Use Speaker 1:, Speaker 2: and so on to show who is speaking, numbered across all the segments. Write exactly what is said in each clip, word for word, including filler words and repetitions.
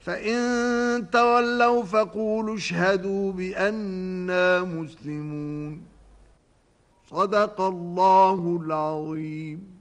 Speaker 1: فإن تولوا فقولوا اشهدوا بأننا مسلمون. صدق الله العظيم.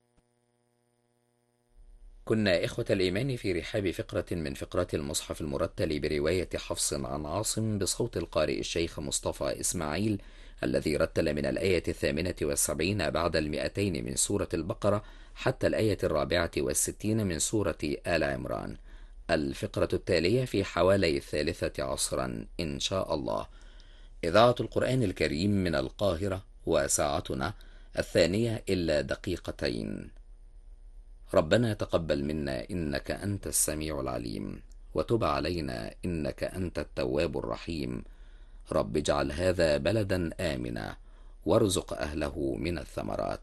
Speaker 2: كنا إخوة الإيمان في رحاب فقرة من فقرات المصحف المرتل برواية حفص عن عاصم بصوت القارئ الشيخ مصطفى إسماعيل، الذي رتل من الآية الثامنة والسبعين بعد المئتين من سورة البقرة حتى الآية الرابعة والستين من سورة آل عمران. الفقرة التالية في حوالي الثالثة عصرا إن شاء الله. إذاعة القرآن الكريم من القاهرة، وساعتنا الثانية إلا دقيقتين. ربنا تقبل منا إنك أنت السميع العليم، وتب علينا إنك أنت التواب الرحيم. رب اجعل هذا بلدا آمنا وارزق أهله من الثمرات.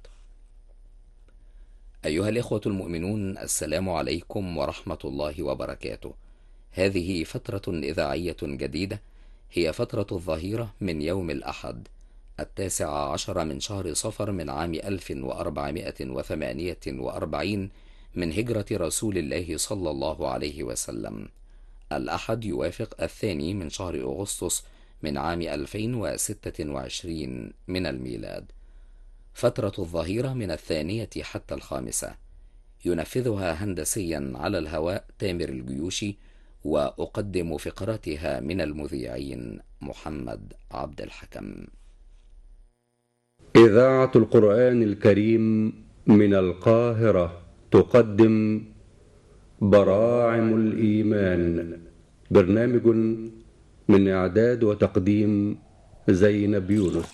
Speaker 2: أيها الإخوة المؤمنون، السلام عليكم ورحمة الله وبركاته. هذه فترة إذاعية جديدة، هي فترة الظهيرة من يوم الأحد التاسع عشر من شهر صفر من عام ألف وأربعمائة وثمانية وأربعين من هجرة رسول الله صلى الله عليه وسلم. الأحد يوافق الثاني من شهر أغسطس من عام ألفين وستة وعشرين من الميلاد. فترة الظهيرة من الثانية حتى الخامسة، ينفذها هندسيا على الهواء تامر الجيوشي، وأقدم فقراتها من المذيعين محمد عبد الحكم.
Speaker 3: إذاعة القرآن الكريم من القاهرة تقدم براعم الإيمان، برنامج من إعداد وتقديم زينب يونس.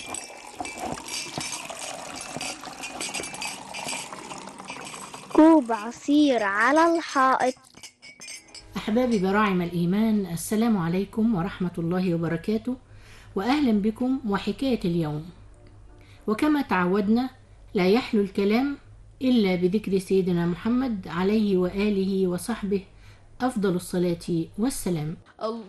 Speaker 4: كوب عصير على الحائط.
Speaker 5: أحبابي براعم الإيمان، السلام عليكم ورحمة الله وبركاته، وأهلا بكم وحكاية اليوم. وكما تعودنا لا يحلو الكلام إلا بذكر سيدنا محمد عليه وآله وصحبه أفضل الصلاة والسلام.